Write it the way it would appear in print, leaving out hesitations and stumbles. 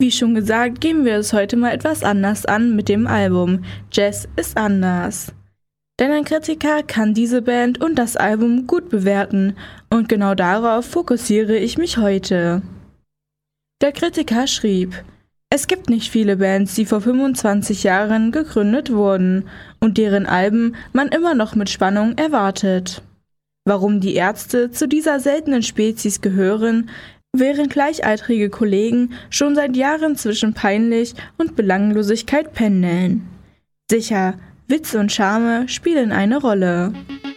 Wie schon gesagt, gehen wir es heute mal etwas anders an mit dem Album Jazz ist anders. Denn ein Kritiker kann diese Band und das Album gut bewerten und genau darauf fokussiere ich mich heute. Der Kritiker schrieb: Es gibt nicht viele Bands, die vor 25 Jahren gegründet wurden und deren Alben man immer noch mit Spannung erwartet. Warum die Ärzte zu dieser seltenen Spezies gehören, während gleichaltrige Kollegen schon seit Jahren zwischen peinlich und Belanglosigkeit pendeln. Sicher, Witz und Charme spielen eine Rolle.